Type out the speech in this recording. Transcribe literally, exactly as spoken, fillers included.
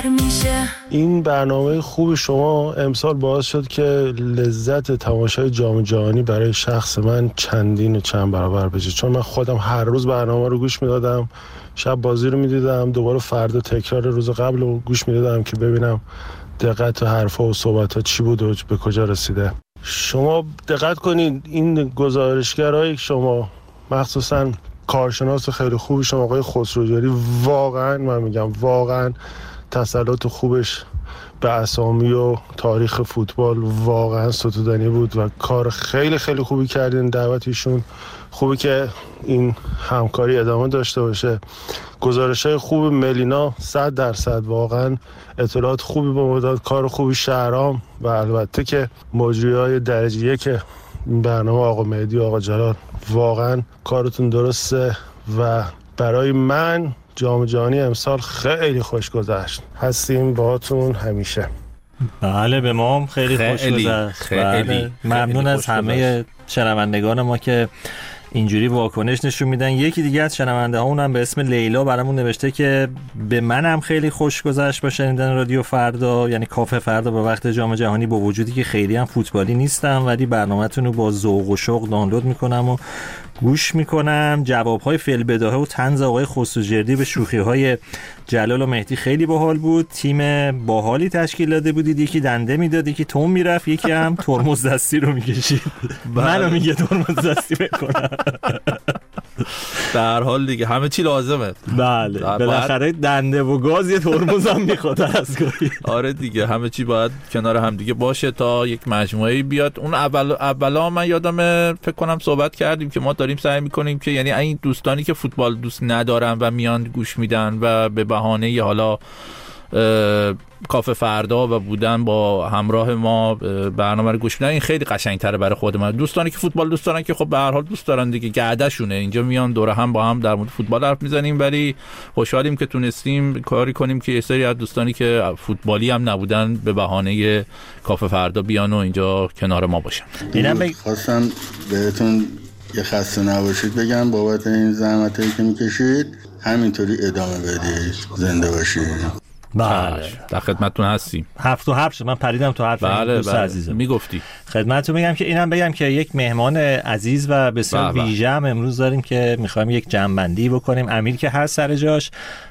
این برنامه خوب شما امسال باعث شد که لذت تماشای جام جهانی برای شخص من چندین و چند برابر بشه، چون من خودم هر روز برنامه رو گوش میدادم، شب بازی رو میدیدم، دوباره فردا تکرار روز قبل رو گوش میدادم که ببینم دقت حرفا و صحبت‌ها چی بود و به کجا رسیده. شما دقت کنید این گزارشگرای شما، مخصوصا کارشناس خیلی خوبی شما آقای خسروجاری، واقعا من میگم واقعا تسلط خوبش به اسامی و تاریخ فوتبال واقعا ستودنی بود و کار خیلی خیلی خوبی کردین. دعوتشون خوبه که این همکاری ادامه داشته باشه. گزارش‌های خوب ملینا صد درصد واقعا اطلاعات خوبی به ما داد، کار خوبی شهرام و البته که مجریای درجه یک برنامه آقا مهدی و آقا جلال، واقعا کارتون درسته و برای من جام جهانی امسال خیلی خوش گذشت. هستیم باهاتون همیشه. بله به ما هم خیلی, خیلی خوش گذشت. خیلی بله. ممنون از همه شنوندگان ما که اینجوری واکنش نشون میدن. یکی دیگه از شنونده ها اونم به اسم لیلا برامون نوشته که به منم خیلی خوش گذشت با شنیدن رادیو فردا، یعنی کافه فردا با وقت جام جهانی، با وجودی که خیلی هم فوتبالی نیستم ولی برنامه‌تون رو با ذوق و شوق دانلود میکنم و گوش میکنم. جوابهای فعل بداهه و طنز آقای خسروجردی به شوخی‌های جلال و مهدی خیلی باحال بود. تیم باحالی تشکیل داده بودید، یکی دنده میداد، یکی توم میرفت، یکی هم ترمز دستی رو میکشید. منو میگه ترمز دستی بکنم. در حال دیگه همه چی لازمه. بله بالاخره دنده و گاز یه ترمز هم میخواد از گاهی. آره دیگه همه چی باید کنار هم دیگه باشه تا یک مجموعه‌ای بیاد. اون اول اولا من یادمه فکر کنم صحبت کردیم که ما داریم سعی میکنیم که یعنی این دوستانی که فوتبال دوست ندارن و میان گوش میدن و به بهانه ی حالا کافه فردا و بودن با همراه ما برنامه رو گوش میدن، این خیلی قشنگ‌تره برای خود من. دوستانی که فوتبال دوست دارن که خب به هر حال دوست دارن دیگه، گردشونه اینجا میان دور هم با هم در مورد فوتبال حرف میزنیم، ولی خوشحالیم که تونستیم کاری کنیم که یه سری از دوستانی که فوتبالی هم نبودن به بهانه کافه فردا بیان و اینجا کنار ما باشن. اینم بگ... خواستم بهتون یه خسته نباشید بگم بابت این زحمتایی که میکشید، همینطوری ادامه بدید، زنده باشید. بله در خدمتتون هستیم. هفت و هفت من پریدم تو حرف بله دوست بله. عزیزم میگفتی خدمتتون میگم که اینم بگم که یک مهمان عزیز و بسیار ویژه هم امروز داریم که میخوایم یک جمع‌بندی بکنیم. امیر که هست سر جاش،